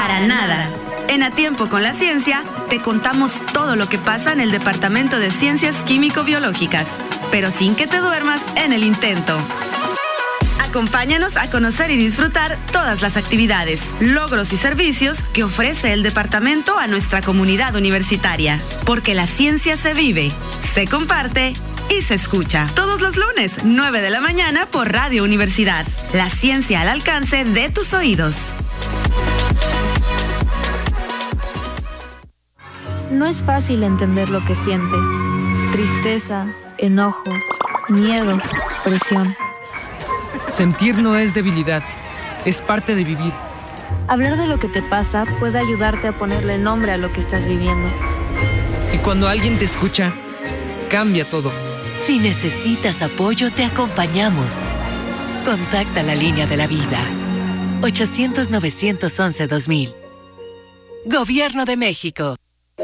Para nada. En A Tiempo con la Ciencia, te contamos todo lo que pasa en el Departamento de Ciencias Químico-Biológicas, pero sin que te duermas en el intento. Acompáñanos a conocer y disfrutar todas las actividades, logros y servicios que ofrece el departamento a nuestra comunidad universitaria. Porque la ciencia se vive, se comparte y se escucha. Todos los lunes, 9 de la mañana por Radio Universidad. La ciencia al alcance de tus oídos. No es fácil entender lo que sientes. Tristeza, enojo, miedo, presión. Sentir no es debilidad, es parte de vivir. Hablar de lo que te pasa puede ayudarte a ponerle nombre a lo que estás viviendo. Y cuando alguien te escucha, cambia todo. Si necesitas apoyo, te acompañamos. Contacta la línea de la vida. 800-911-2000. Gobierno de México.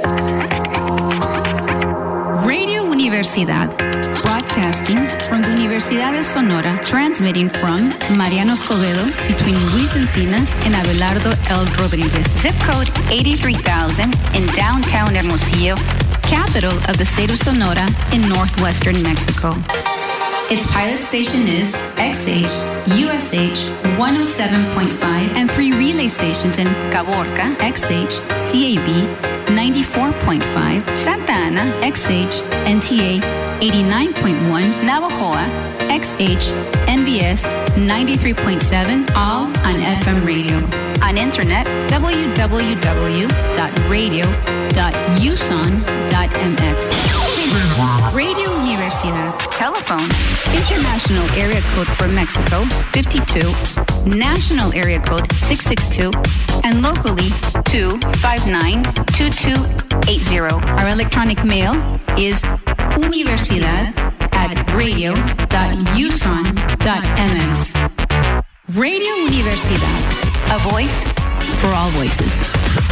Radio Universidad. Broadcasting from the Universidad de Sonora, transmitting from Mariano Escobedo between Luis Encinas and Abelardo L. Rodriguez. Zip code 83,000 in downtown Hermosillo, capital of the state of Sonora in northwestern Mexico. Its pilot station is XH, USH 107.5, and 3 relay stations in Caborca, XH, CAB 94.5, Santa Ana, XH, NTA 89.1, Navajoa, XH, NBS 93.7, all on FM radio. On internet, www.radio.uson.mx. Radio Universidad. Telephone. International area code for Mexico, 52. National area code, 662. And locally, 259-2280. Our electronic mail is universidad@radio.uson.mx. Radio Universidad. A voice for all voices.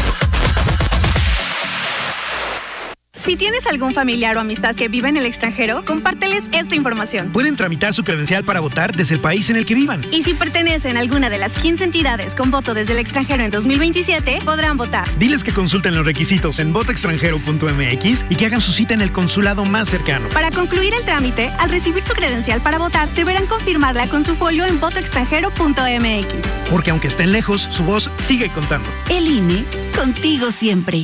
Si tienes algún familiar o amistad que vive en el extranjero, compárteles esta información. Pueden tramitar su credencial para votar desde el país en el que vivan. Y si pertenecen a alguna de las 15 entidades con voto desde el extranjero en 2027, podrán votar. Diles que consulten los requisitos en votoextranjero.mx y que hagan su cita en el consulado más cercano. Para concluir el trámite, al recibir su credencial para votar, deberán confirmarla con su folio en votoextranjero.mx. Porque aunque estén lejos, su voz sigue contando. El INE, contigo siempre.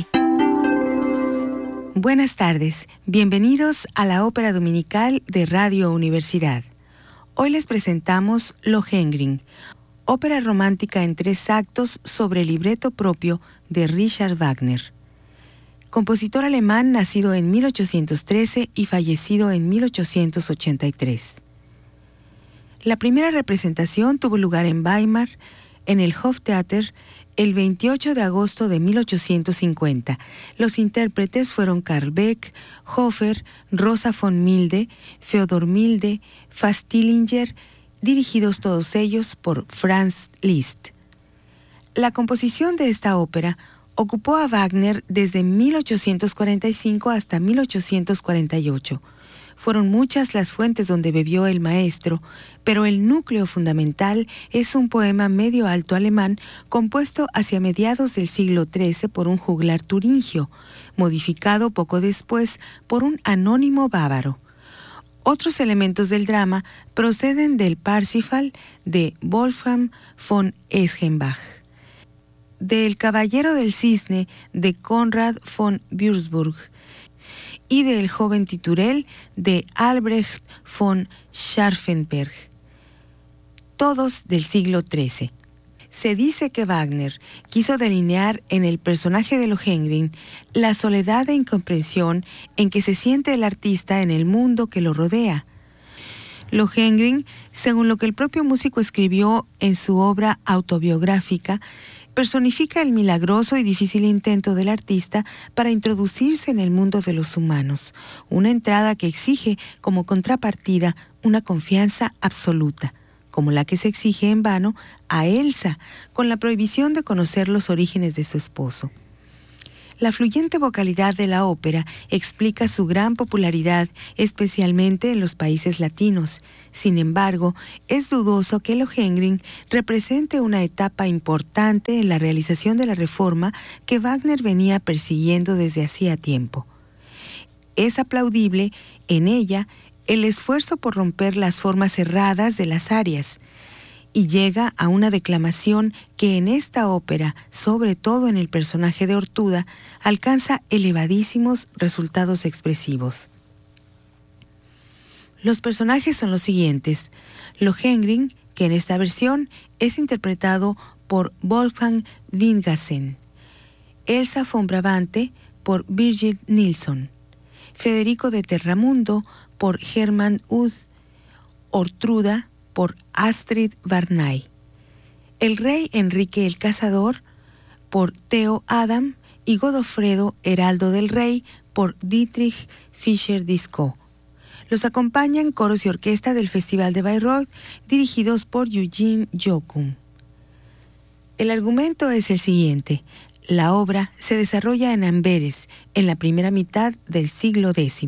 Buenas tardes, bienvenidos a la ópera dominical de Radio Universidad. Hoy les presentamos Lohengrin, ópera romántica en 3 actos sobre el libreto propio de Richard Wagner. Compositor alemán nacido en 1813 y fallecido en 1883. La primera representación tuvo lugar en Weimar, en el Hoftheater, el 28 de agosto de 1850. Los intérpretes fueron Carl Beck, Hofer, Rosa von Milde, Feodor Milde, Fastillinger, dirigidos todos ellos por Franz Liszt. La composición de esta ópera ocupó a Wagner desde 1845 hasta 1848. Fueron muchas las fuentes donde bebió el maestro, pero el núcleo fundamental es un poema medio alto alemán compuesto hacia mediados del siglo XIII por un juglar turingio, modificado poco después por un anónimo bávaro. Otros elementos del drama proceden del Parsifal de Wolfgang von Eschenbach, del Caballero del Cisne de Conrad von Würzburg, y del Joven Titurel de Albrecht von Scharfenberg, todos del siglo XIII. Se dice que Wagner quiso delinear en el personaje de Lohengrin la soledad e incomprensión en que se siente el artista en el mundo que lo rodea. Lohengrin, según lo que el propio músico escribió en su obra autobiográfica, personifica el milagroso y difícil intento del artista para introducirse en el mundo de los humanos, una entrada que exige como contrapartida una confianza absoluta, como la que se exige en vano a Elsa, con la prohibición de conocer los orígenes de su esposo. La fluyente vocalidad de la ópera explica su gran popularidad, especialmente en los países latinos. Sin embargo, es dudoso que Lohengrin represente una etapa importante en la realización de la reforma que Wagner venía persiguiendo desde hacía tiempo. Es aplaudible en ella el esfuerzo por romper las formas cerradas de las arias, y llega a una declamación que en esta ópera, sobre todo en el personaje de Ortuda, alcanza elevadísimos resultados expresivos. Los personajes son los siguientes: Lohengrin, que en esta versión es interpretado por Wolfgang Wingassen, Elsa von Brabante por Birgit Nilsson, Federico de Terramundo por Hermann Uth, Ortruda por Astrid Varnay, el rey Enrique el Cazador por Theo Adam y Godofredo Heraldo del Rey por Dietrich Fischer-Dieskau. Los acompañan coros y orquesta del Festival de Bayreuth dirigidos por Eugene Jochum. El argumento es el siguiente. La obra se desarrolla en Amberes, en la primera mitad del siglo X.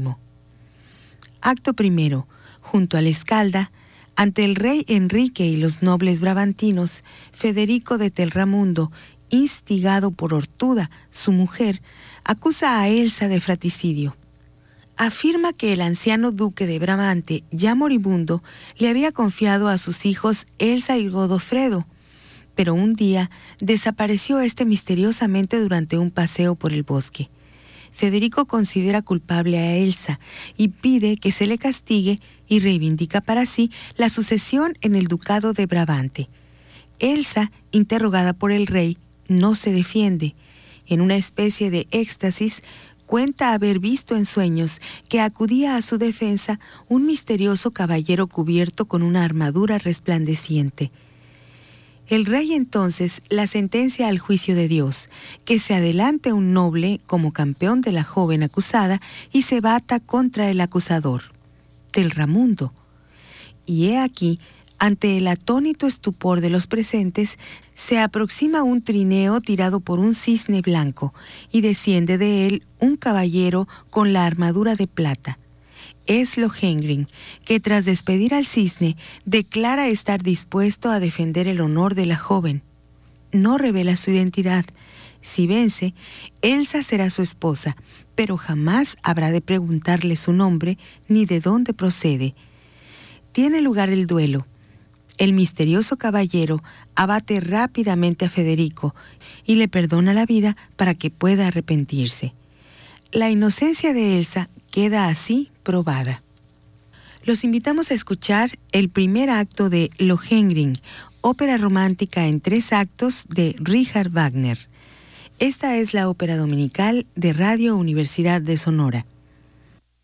Acto primero. Junto al Escalda, ante el rey Enrique y los nobles brabantinos, Federico de Terramundo, instigado por Ortuda, su mujer, acusa a Elsa de fratricidio. Afirma que el anciano duque de Brabante, ya moribundo, le había confiado a sus hijos Elsa y Godofredo, pero un día desapareció misteriosamente durante un paseo por el bosque. Federico considera culpable a Elsa y pide que se le castigue y reivindica para sí la sucesión en el ducado de Brabante. Elsa, interrogada por el rey, no se defiende. En una especie de éxtasis, cuenta haber visto en sueños que acudía a su defensa un misterioso caballero cubierto con una armadura resplandeciente. El rey entonces la sentencia al juicio de Dios, que se adelante un noble como campeón de la joven acusada y se bata contra el acusador, Terramundo. Y he aquí, ante el atónito estupor de los presentes, se aproxima un trineo tirado por un cisne blanco y desciende de él un caballero con la armadura de plata. Es Lohengrin, que tras despedir al cisne, declara estar dispuesto a defender el honor de la joven. No revela su identidad. Si vence, Elsa será su esposa, pero jamás habrá de preguntarle su nombre ni de dónde procede. Tiene lugar el duelo. El misterioso caballero abate rápidamente a Federico y le perdona la vida para que pueda arrepentirse. La inocencia de Elsa queda así probada. Los invitamos a escuchar el primer acto de Lohengrin, ópera romántica en 3 actos de Richard Wagner. Esta es la ópera dominical de Radio Universidad de Sonora.